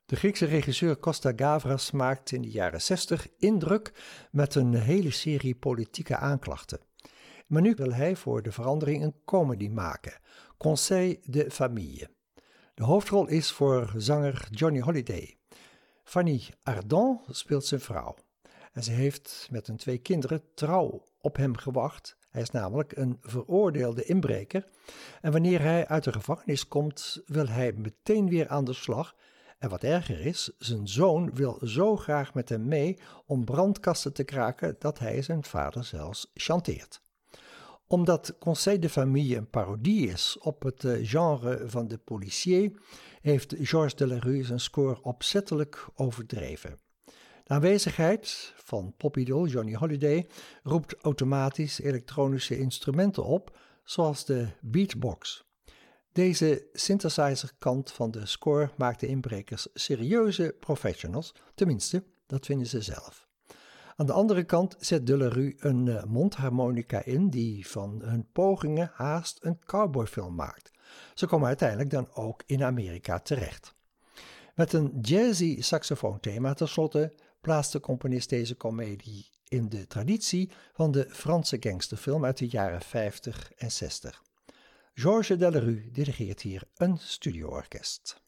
De Griekse regisseur Costa Gavras maakt in de jaren 60 indruk met een hele serie politieke aanklachten. Maar nu wil hij voor de verandering een comedy maken, Conseil de Famille. De hoofdrol is voor zanger Johnny Hallyday. Fanny Ardant speelt zijn vrouw. En ze heeft met hun 2 kinderen trouw op hem gewacht. Hij is namelijk een veroordeelde inbreker. En wanneer hij uit de gevangenis komt, wil hij meteen weer aan de slag. En wat erger is, zijn zoon wil zo graag met hem mee om brandkasten te kraken dat hij zijn vader zelfs chanteert. Omdat Conseil de Famille een parodie is op het genre van de policier, heeft Georges Delerue zijn score opzettelijk overdreven. De aanwezigheid van popidool Johnny Hallyday roept automatisch elektronische instrumenten op, zoals de beatbox. Deze synthesizer-kant van de score maakt de inbrekers serieuze professionals, tenminste, dat vinden ze zelf. Aan de andere kant zet Delerue een mondharmonica in die van hun pogingen haast een cowboyfilm maakt. Ze komen uiteindelijk dan ook in Amerika terecht. Met een jazzy saxofoonthema tenslotte plaatst de componist deze komedie in de traditie van de Franse gangsterfilm uit de jaren 50 en 60. Georges Delerue dirigeert hier een studioorkest.